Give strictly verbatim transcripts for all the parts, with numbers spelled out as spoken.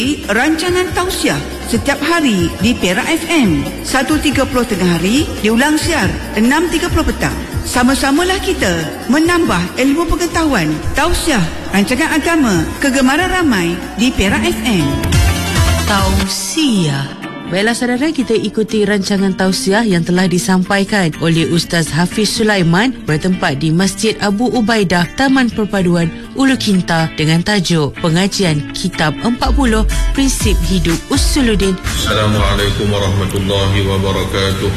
Rancangan tausiah setiap hari di Perak F M satu tiga puluh tengah hari, diulang siar enam tiga puluh petang. Sama-samalah kita menambah ilmu pengetahuan. Tausiah, rancangan agama kegemaran ramai di Perak F M. Tausiah. Baiklah saudara, kita ikuti rancangan tausiah yang telah disampaikan oleh Ustaz Hafiz Sulaiman bertempat di Masjid Abu Ubaidah, Taman Perpaduan Ulu Kinta dengan tajuk Pengajian Kitab empat puluh Prinsip Hidup Usuluddin. Assalamualaikum warahmatullahi wabarakatuh.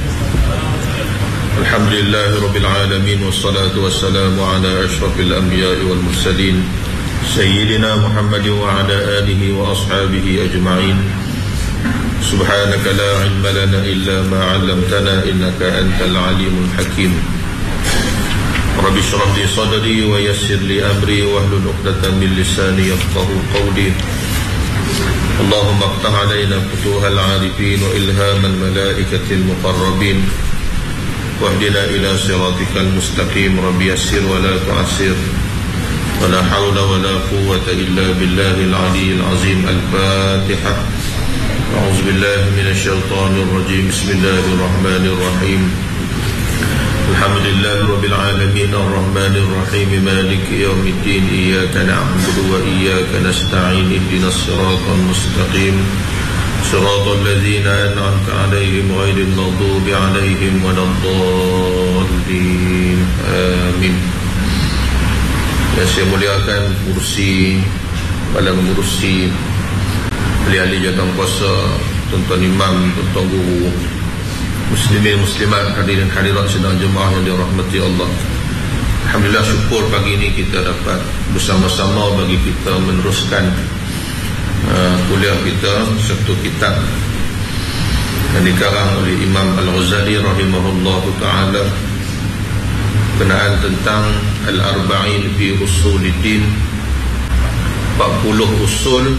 Alhamdulillahirabbil alamin wassalatu wassalamu ala asyrafil anbiya'i wal mursalin sayyidina Muhammadin wa ala alihi wa ashabihi ajma'in. Subhanaka la ilma lana illa ma 'allamtana innaka antal alimul hakim. Rabbi shrah li sadri wa yassir li amri wahlul 'uqdatam min lisani yafqahu qawli. Allahumma iftah 'alaina futuhal 'arifin wa ilhamal malaikatil muqarrabin wahdina ila siratikal mustaqim. Rabbi yassir wa la tu'assir wa la hawla wa la quwwata illa billahil 'aliyyil 'azim. Al-Fatihah. أعوذ بالله من الشيطان الرجيم. بسم الله الرحمن الرحيم. الحمد لله رب العالمين الرحمن الرحيم مالك يوم الدين إياك نعبد وإياك نستعين اهدنا الصراط المستقيم صراط الذين أنعمت عليهم غير المغضوب عليهم ولا الضالين آمين. Yang saya muliakan kursi, Balang Kursi, ahli-ahli jawatan kuasa, tuan-tuan imam, tuan-tuan guru, muslimin muslimat, hadirin hadirat sidang jemaah yang dirahmati Allah. Alhamdulillah, syukur pagi ini kita dapat bersama-sama bagi kita meneruskan uh, kuliah kita, satu kitab yang dikarang oleh Imam Al-Ghazali rahimahullah ta'ala berkenaan tentang Al-Arba'in fi Usuluddin, empat puluh usul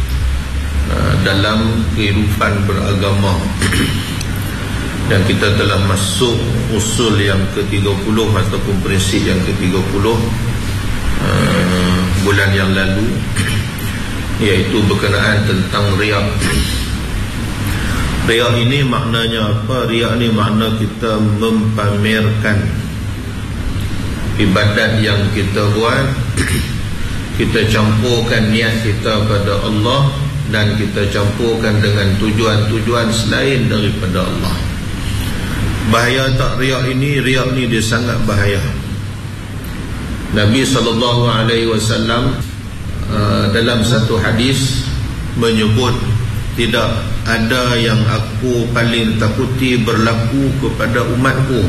dalam kehidupan beragama. Dan kita telah masuk usul yang ke tiga puluh ataupun prinsip yang ke tiga puluh uh, bulan yang lalu, iaitu berkenaan tentang riya. Riya ini maknanya apa? Riya ini makna kita mempamerkan ibadat yang kita buat, kita campurkan niat kita pada Allah dan kita campurkan dengan tujuan-tujuan selain daripada Allah. Bahaya tak riak ini? Riak ni dia sangat bahaya. Nabi sallallahu alaihi wasallam uh, dalam satu hadis menyebut, tidak ada yang aku paling takuti berlaku kepada umatku.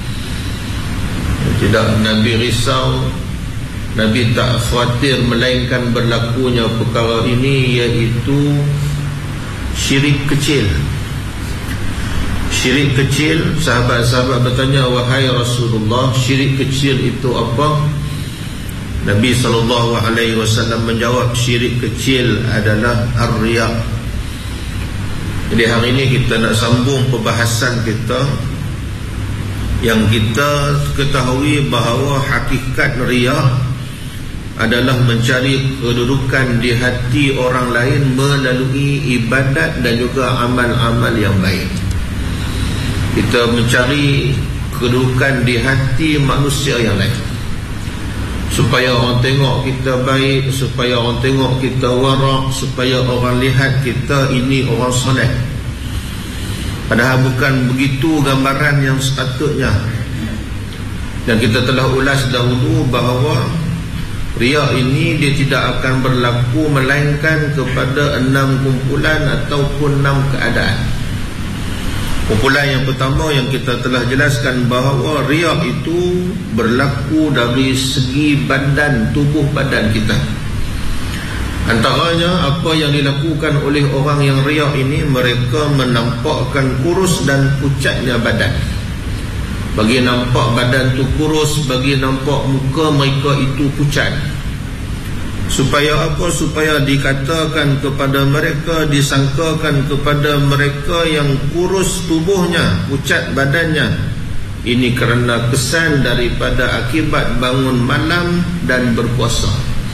Tidak Nabi risau, Nabi tak khawatir melainkan berlakunya perkara ini, iaitu syirik kecil. Syirik kecil, sahabat-sahabat bertanya, wahai Rasulullah, syirik kecil itu apa? Nabi sallallahu alaihi wasallam menjawab, syirik kecil adalah ar-riya. Jadi hari ini kita nak sambung perbahasan kita yang kita ketahui bahawa hakikat riya adalah mencari kedudukan di hati orang lain melalui ibadat dan juga amal-amal yang baik. Kita mencari kedudukan di hati manusia yang lain, supaya orang tengok kita baik, supaya orang tengok kita warak, supaya orang lihat kita ini orang soleh. Padahal bukan begitu gambaran yang sepatutnya. Dan kita telah ulas dahulu bahawa riya ini dia tidak akan berlaku melainkan kepada enam kumpulan ataupun enam keadaan. Kumpulan yang pertama yang kita telah jelaskan bahawa riya itu berlaku dari segi badan, tubuh badan kita. Antaranya apa yang dilakukan oleh orang yang riya ini, mereka menampakkan kurus dan pucatnya badan. Bagi nampak badan tu kurus, bagi nampak muka mereka itu pucat. Supaya apa? Supaya dikatakan kepada mereka, disangkakan kepada mereka yang kurus tubuhnya, pucat badannya, ini kerana kesan daripada akibat bangun malam dan berpuasa.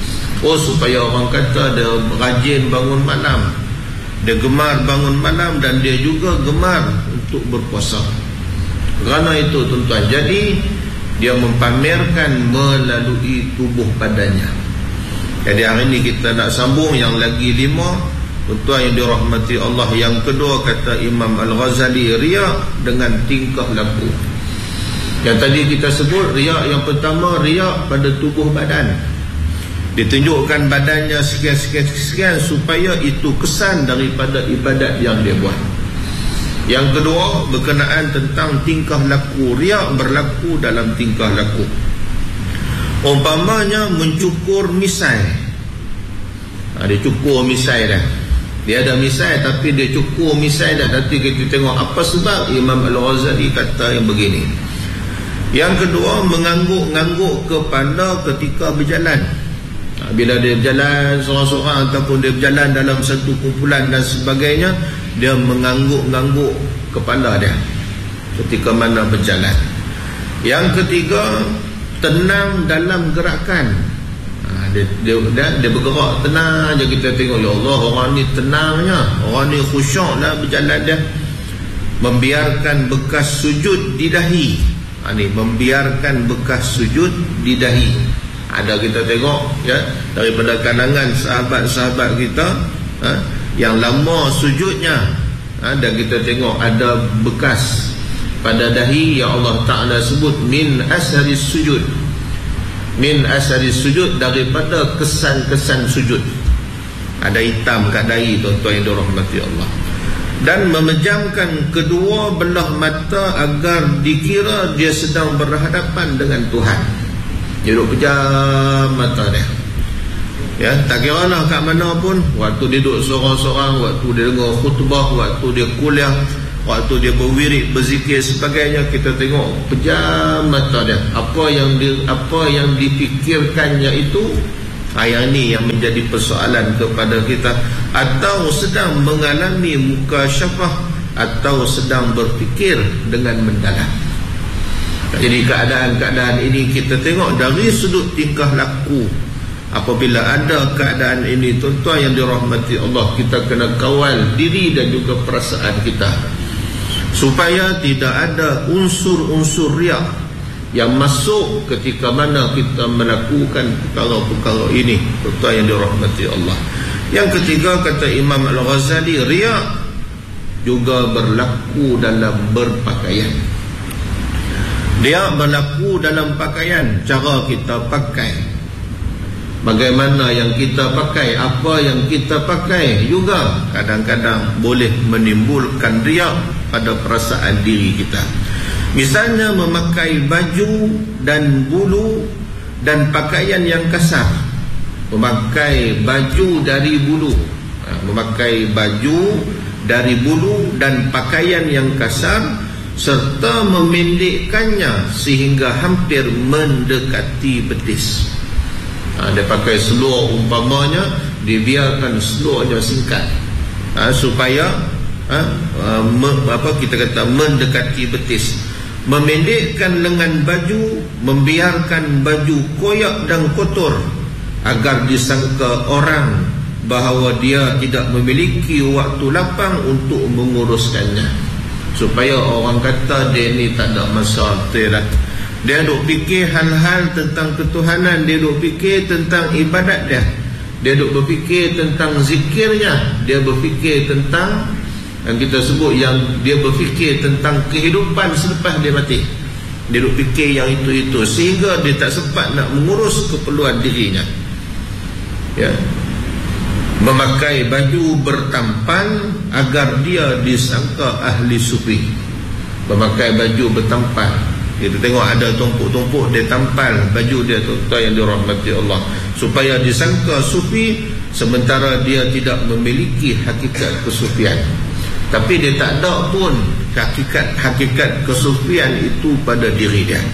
Oh, supaya orang kata dia rajin bangun malam, dia gemar bangun malam, dan dia juga gemar untuk berpuasa. Kerana itu tuan-tuan, jadi dia mempamerkan melalui tubuh badannya. Jadi hari ini kita nak sambung yang lagi lima, tuan-tuan yang dirahmati Allah. Yang kedua, kata Imam Al-Ghazali, riak dengan tingkah laku. Yang tadi kita sebut riak yang pertama, riak pada tubuh badan. Ditunjukkan badannya sekian-sekian-sekian supaya itu kesan daripada ibadat yang dia buat. Yang kedua, berkenaan tentang tingkah laku. Riak berlaku dalam tingkah laku. Umpamanya mencukur misai. Ha, dia cukur misai dah. Dia ada misai tapi dia cukur misai dah. Nanti kita tengok apa sebab. Imam Al-Ghazali kata yang begini. Yang kedua, mengangguk-ngangguk kepala ketika berjalan. Bila dia berjalan seorang-seorang ataupun dia berjalan dalam satu kumpulan dan sebagainya, dia mengangguk-ngangguk kepala dia ketika mana berjalan. Yang ketiga, tenang dalam gerakan. ha, dia, dia, dia, dia bergerak tenang je. Kita tengok, ya Allah, orang ni tenangnya, orang ni khusyuk lah berjalan dia. Membiarkan bekas sujud di dahi. ha, ni, Membiarkan bekas sujud di dahi. Ada kita tengok ya, daripada kalangan sahabat-sahabat kita ha, yang lama sujudnya, ha, dan kita tengok ada bekas pada dahi yang Allah Ta'ala sebut min asaris sujud. Min asaris sujud, daripada kesan-kesan sujud. Ada hitam kat dahi, tuan-tuan yang dirahmati Allah. Dan memejamkan kedua belah mata agar dikira dia sedang berhadapan dengan Tuhan. Dia duduk pejam mata dia. Ya, tak kira lah kat mana pun. Waktu dia duduk seorang-seorang, waktu dia dengar khutbah, waktu dia kuliah, waktu dia berwirid, berzikir sebagainya, kita tengok pejam mata dia. Apa yang di, apa yang dipikirkannya itu, ayat ni yang menjadi persoalan kepada kita. Atau sedang mengalami mukasyafah, atau sedang berfikir dengan mendalam. Jadi keadaan-keadaan ini kita tengok dari sudut tingkah laku. Apabila ada keadaan ini, tuan-tuan yang dirahmati Allah, kita kena kawal diri dan juga perasaan kita, supaya tidak ada unsur-unsur riak yang masuk ketika mana kita melakukan perkara-perkara ini, tuan-tuan yang dirahmati Allah. Yang ketiga, kata Imam Al-Ghazali, riak juga berlaku dalam berpakaian. Dia berlaku dalam pakaian, cara kita pakai, bagaimana yang kita pakai, apa yang kita pakai juga kadang-kadang boleh menimbulkan riak pada perasaan diri kita. Misalnya memakai baju dan bulu dan pakaian yang kasar. Memakai baju dari bulu, memakai baju dari bulu dan pakaian yang kasar, serta memendekkannya sehingga hampir mendekati betis. ha, Dia pakai seluar umpamanya, dia biarkan seluarnya singkat, ha, supaya ha, me, apa kita kata mendekati betis. Memendekkan lengan baju, membiarkan baju koyak dan kotor, agar disangka orang bahawa dia tidak memiliki waktu lapang untuk menguruskannya, supaya orang kata dia ni tak ada masa. Betul lah. Dia duk fikir hal-hal tentang ketuhanan, dia duk fikir tentang ibadat dia, dia duk berfikir tentang zikirnya, dia berfikir tentang yang kita sebut, yang dia berfikir tentang kehidupan selepas dia mati. Dia duk fikir yang itu-itu, sehingga dia tak sempat nak mengurus keperluan dirinya. Ya, memakai baju bertampan agar dia disangka ahli sufi. Memakai baju bertampan, kita tengok ada tumpuk-tumpuk, dia tampal baju dia, tuan-tuan yang dirahmati Allah, supaya disangka sufi, sementara dia tidak memiliki hakikat kesufian. Tapi dia tak ada pun hakikat-hakikat kesufian itu pada diri dia.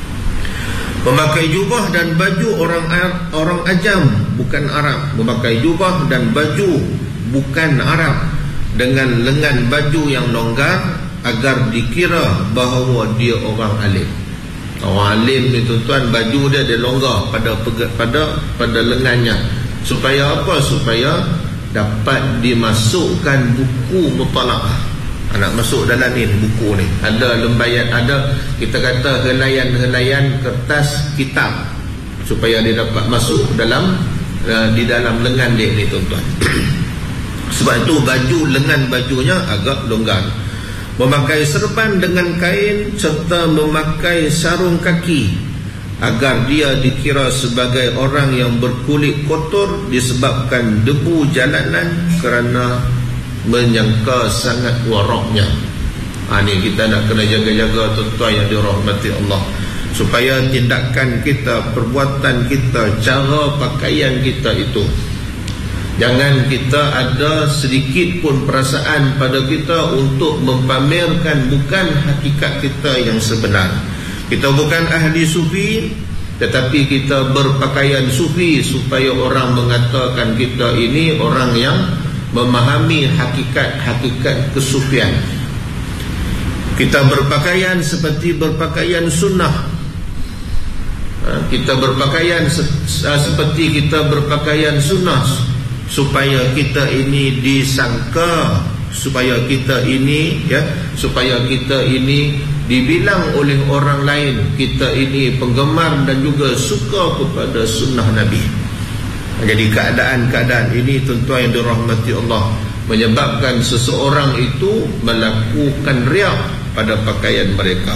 Memakai jubah dan baju orang orang ajam, bukan Arab. Memakai jubah dan baju bukan Arab, dengan lengan baju yang longgar, agar dikira bahawa dia orang alim. Orang alim ni tuan-tuan, baju dia dia longgar pada pada pada lengannya, Supaya apa? Supaya dapat dimasukkan buku mutalaah. Nak masuk dalam ni buku ni, ada lembayan, ada kita kata helaian-helaian kertas kitab, supaya dia dapat masuk dalam uh, di dalam lengan dia ni, tuan-tuan. Sebab itu baju, lengan bajunya agak longgar. Memakai serban dengan kain serta memakai sarung kaki agar dia dikira sebagai orang yang berkulit kotor disebabkan debu jalanan kerana menyangka sangat waraknya. Ha, ni kita nak kena jaga-jaga, tuan-tuan yang dirahmati Allah, supaya tindakan kita, perbuatan kita, cara pakaian kita itu, jangan kita ada sedikit pun perasaan pada kita untuk mempamerkan bukan hakikat kita yang sebenar. Kita bukan ahli sufi, tetapi kita berpakaian sufi supaya orang mengatakan kita ini orang yang memahami hakikat-hakikat kesufian. Kita berpakaian seperti berpakaian sunnah. Kita berpakaian seperti kita berpakaian sunnah, supaya kita ini disangka, supaya kita ini ya, supaya kita ini dibilang oleh orang lain kita ini penggemar dan juga suka kepada sunnah Nabi. Jadi keadaan-keadaan ini, tuan-tuan yang dirahmati Allah, menyebabkan seseorang itu melakukan riak pada pakaian mereka.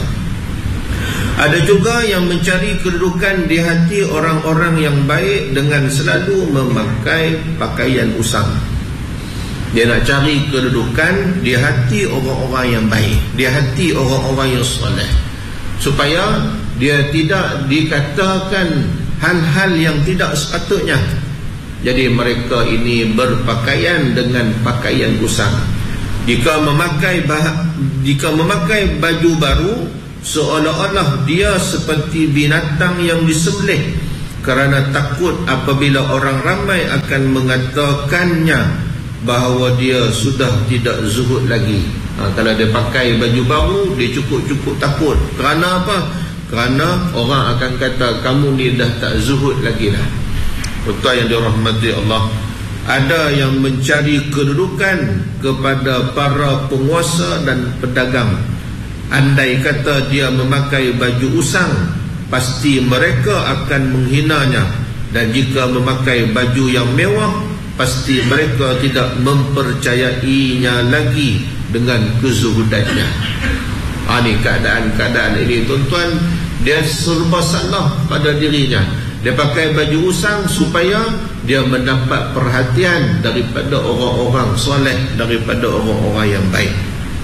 Ada juga yang mencari kedudukan di hati orang-orang yang baik dengan selalu memakai pakaian usang. Dia nak cari kedudukan di hati orang-orang yang baik, di hati orang-orang yang soleh, supaya dia tidak dikatakan hal-hal yang tidak sepatutnya. Jadi mereka ini berpakaian dengan pakaian usang. Jika memakai bah- jika memakai baju baru, seolah-olah dia seperti binatang yang disembelih, kerana takut apabila orang ramai akan mengatakannya bahawa dia sudah tidak zuhud lagi. Ha, kalau dia pakai baju baru, dia cukup-cukup takut. Kerana apa? Kerana orang akan kata kamu ni dah tak zuhud lagi dah. Tuan yang dirahmati Allah, ada yang mencari kedudukan kepada para penguasa dan pedagang. Andai kata dia memakai baju usang, pasti mereka akan menghinanya, dan jika memakai baju yang mewah, pasti mereka tidak mempercayainya lagi dengan kezuhudannya. Ha, ni keadaan-keadaan ini, tuan-tuan, dia serba salah pada dirinya. Dia pakai baju usang supaya dia mendapat perhatian daripada orang-orang soleh, daripada orang-orang yang baik.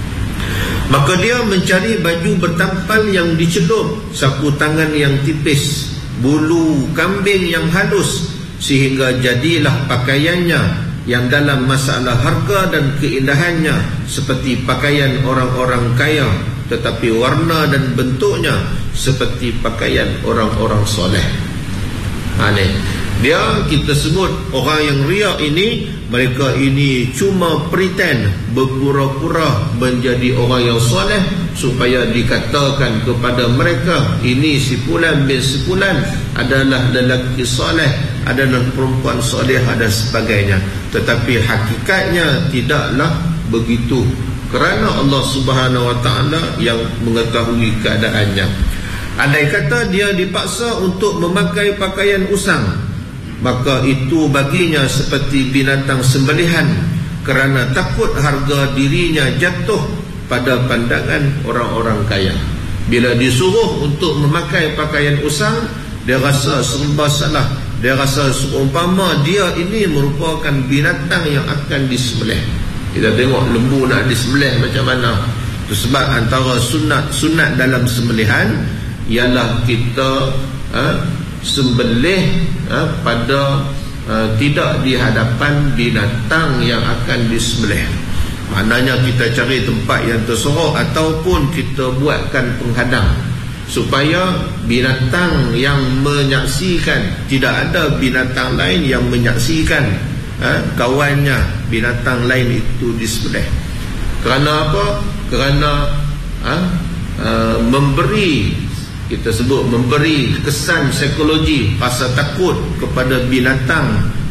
Maka dia mencari baju bertampal yang dicelup, sapu tangan yang tipis, bulu kambing yang halus, sehingga jadilah pakaiannya yang dalam masalah harga dan keindahannya seperti pakaian orang-orang kaya, tetapi warna dan bentuknya seperti pakaian orang-orang soleh. Ha, ni. Dia kita sebut orang yang riak ini, mereka ini cuma pretend, berpura-pura menjadi orang yang soleh supaya dikatakan kepada mereka ini si fulan bin si fulan adalah lelaki soleh, adalah perempuan solehah dan sebagainya. Tetapi hakikatnya tidaklah begitu, kerana Allah Subhanahu Wa Taala yang mengetahui keadaannya. Andai kata dia dipaksa untuk memakai pakaian usang, maka itu baginya seperti binatang sembelihan, kerana takut harga dirinya jatuh pada pandangan orang-orang kaya. Bila disuruh untuk memakai pakaian usang, dia rasa serba salah. Dia rasa seumpama dia ini merupakan binatang yang akan disembelih. Kita tengok lembu nak disembelih macam mana. Itu sebab antara sunat-sunat dalam sembelihan ialah kita ha, sembelih ha, pada ha, tidak di hadapan binatang yang akan disembelih. Maknanya kita cari tempat yang tersorok ataupun kita buatkan penghadang supaya binatang yang menyaksikan, tidak ada binatang lain yang menyaksikan ha, kawannya binatang lain itu disembelih. Kerana apa? Kerana ha, uh, memberi, kita sebut memberi kesan psikologi pasal takut kepada binatang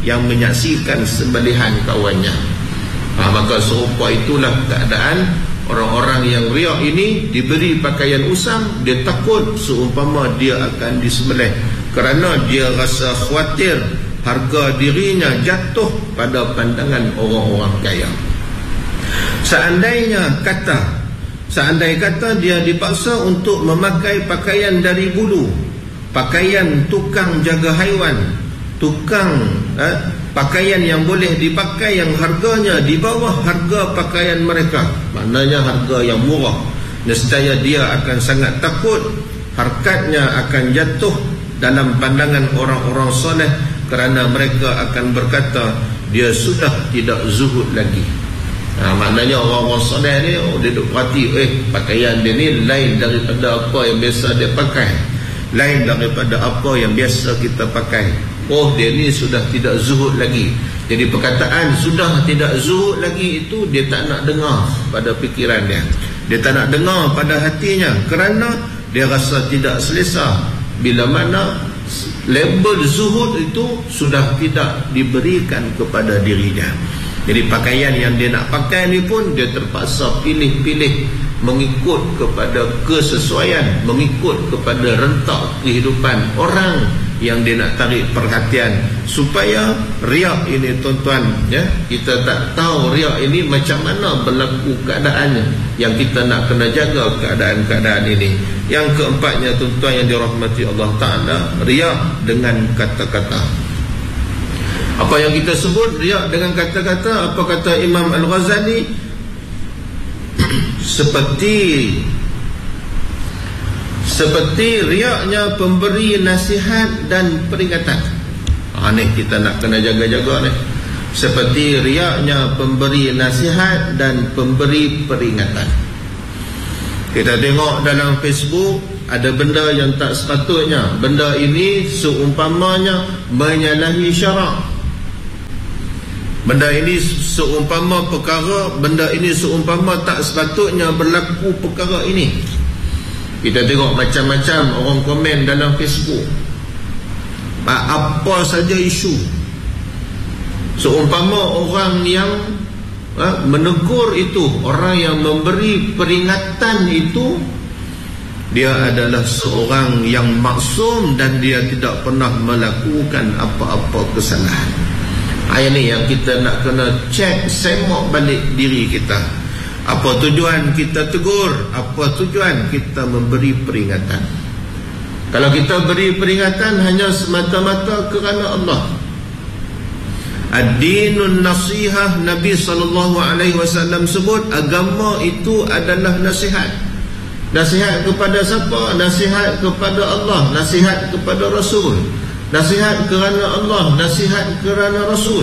yang menyaksikan sembelihan kawannya. Ha, maka serupa itulah keadaan orang-orang yang riak ini. Diberi pakaian usang, dia takut seumpama dia akan disembelih, kerana dia rasa khawatir harga dirinya jatuh pada pandangan orang-orang kaya. Seandainya kata Seandai kata dia dipaksa untuk memakai pakaian dari bulu, pakaian tukang jaga haiwan, tukang eh, pakaian yang boleh dipakai yang harganya di bawah harga pakaian mereka, maknanya harga yang murah, nescaya dia akan sangat takut, harkatnya akan jatuh dalam pandangan orang-orang soleh, kerana mereka akan berkata dia sudah tidak zuhud lagi. Ha, maknanya orang-orang soleh ni, oh, dia duk perhati, eh pakaian dia ni lain daripada apa yang biasa dia pakai, lain daripada apa yang biasa kita pakai. Oh, dia ni sudah tidak zuhud lagi. Jadi perkataan sudah tidak zuhud lagi itu dia tak nak dengar pada fikiran dia, dia tak nak dengar pada hatinya, kerana dia rasa tidak selesa bila mana label zuhud itu sudah tidak diberikan kepada dirinya. Jadi pakaian yang dia nak pakai ni pun dia terpaksa pilih-pilih mengikut kepada kesesuaian, mengikut kepada rentak kehidupan orang yang dia nak tarik perhatian, supaya riak ini, tuan-tuan, ya, kita tak tahu riak ini macam mana berlaku keadaannya, yang kita nak kena jaga keadaan-keadaan ini. Yang keempatnya, tuan-tuan yang dirahmati Allah Ta'ala, riak dengan kata-kata. Apa yang kita sebut riak dengan kata-kata, apa kata Imam Al-Ghazali? seperti seperti riaknya pemberi nasihat dan peringatan. Ha, ni kita nak kena jaga-jaga ni. Seperti riaknya pemberi nasihat dan pemberi peringatan. Kita tengok dalam Facebook ada benda yang tak sepatutnya. Benda ini seumpamanya menyalahi syarak. Benda ini seumpama perkara, benda ini seumpama tak sepatutnya berlaku perkara ini. Kita tengok macam-macam orang komen dalam Facebook, apa saja isu. Seumpama orang yang ha, menegur itu, orang yang memberi peringatan itu, dia adalah seorang yang maksum dan dia tidak pernah melakukan apa-apa kesalahan. Ayat ni yang kita nak kena cek, semok balik diri kita. Apa tujuan kita tegur? Apa tujuan kita memberi peringatan? Kalau kita beri peringatan hanya semata-mata kerana Allah. Ad-dinun nasihah, Nabi sallallahu alaihi wasallam sebut agama itu adalah nasihat. Nasihat kepada siapa? Nasihat kepada Allah, nasihat kepada Rasul. Nasihat kerana Allah, nasihat kerana Rasul.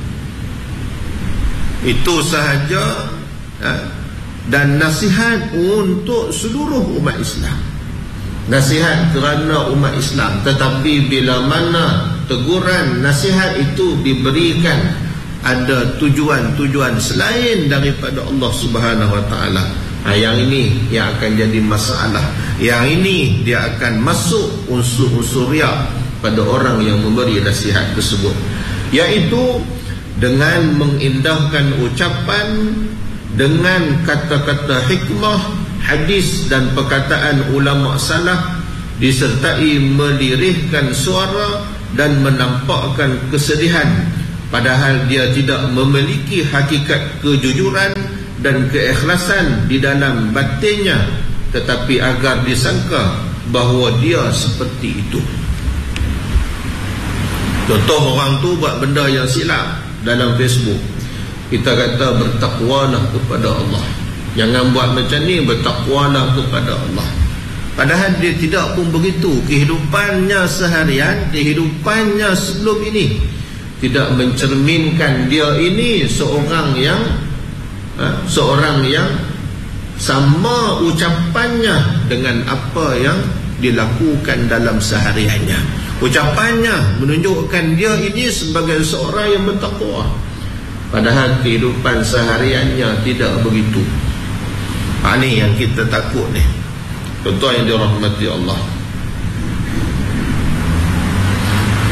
Itu sahaja, dan nasihat untuk seluruh umat Islam. Nasihat kerana umat Islam. Tetapi bila mana teguran, nasihat itu diberikan ada tujuan-tujuan selain daripada Allah Subhanahu Wa Taala, ha, yang ini yang akan jadi masalah. Yang ini dia akan masuk unsur-unsur riak pada orang yang memberi nasihat tersebut, iaitu dengan mengindahkan ucapan, dengan kata-kata hikmah, hadis dan perkataan ulama salaf, disertai melirihkan suara dan menampakkan kesedihan, padahal dia tidak memiliki hakikat kejujuran dan keikhlasan di dalam batinnya, tetapi agar disangka bahawa dia seperti itu. Contoh, orang tu buat benda yang silap dalam Facebook, kita kata bertakwalah kepada Allah. Jangan buat macam ni, bertakwalah kepada Allah. Padahal dia tidak pun begitu. Kehidupannya seharian, kehidupannya sebelum ini tidak mencerminkan dia ini seorang yang ha, seorang yang sama ucapannya dengan apa yang dilakukan dalam sehariannya. Ucapannya menunjukkan dia ini sebagai seorang yang bertakwa, padahal kehidupan sehariannya tidak begitu. Ha, ni yang kita takut ni, tuan-tuan yang dirahmati Allah.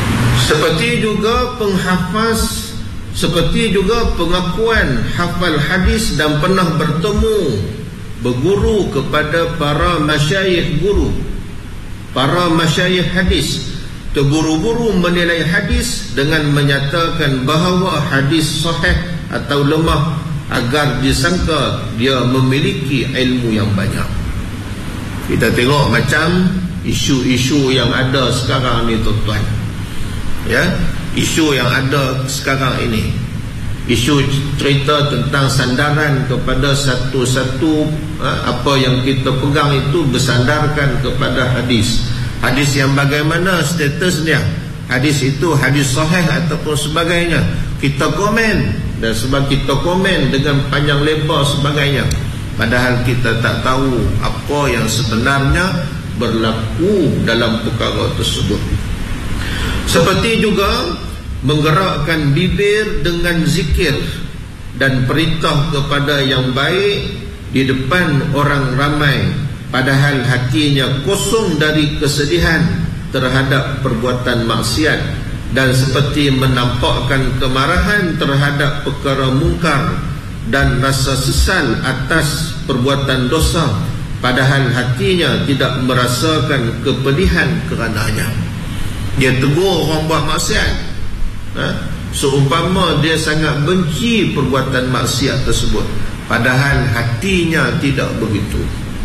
Seperti juga penghafaz, seperti juga pengakuan hafal hadis dan pernah bertemu berguru kepada para masyayikh guru, para masyayikh hadis, terburu-buru menilai hadis dengan menyatakan bahawa hadis sahih atau lemah agar disangka dia memiliki ilmu yang banyak. Kita tengok macam isu-isu yang ada sekarang ni tuan-tuan, ya, isu yang ada sekarang ini, isu cerita tentang sandaran kepada satu-satu ha, apa yang kita pegang itu bersandarkan kepada hadis. Hadis yang bagaimana statusnya, hadis itu hadis sahih ataupun sebagainya. Kita komen, dan sebab kita komen dengan panjang lebar sebagainya, padahal kita tak tahu apa yang sebenarnya berlaku dalam perkara tersebut. Seperti juga menggerakkan bibir dengan zikir dan perintah kepada yang baik di depan orang ramai, padahal hatinya kosong dari kesedihan terhadap perbuatan maksiat, dan seperti menampakkan kemarahan terhadap perkara mungkar dan rasa sesal atas perbuatan dosa, padahal hatinya tidak merasakan kepedihan kerananya. Dia tegur orang buat maksiat, ha? seumpama dia sangat benci perbuatan maksiat tersebut, padahal hatinya tidak begitu.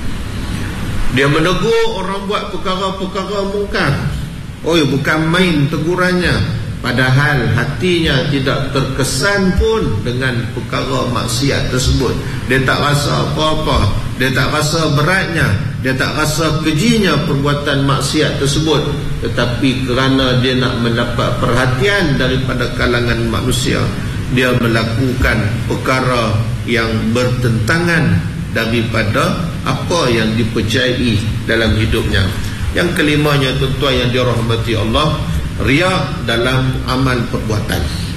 Dia menegur orang buat perkara-perkara mungkar, oh ya, bukan main tegurannya, padahal hatinya tidak terkesan pun dengan perkara maksiat tersebut. Dia tak rasa apa-apa, dia tak rasa beratnya, dia tak rasa kejinya perbuatan maksiat tersebut, tetapi kerana dia nak mendapat perhatian daripada kalangan manusia, dia melakukan perkara yang bertentangan daripada apa yang dipercayai dalam hidupnya. Yang kelimanya tuan-tuan yang dirahmati Allah, riya dalam amal perbuatan.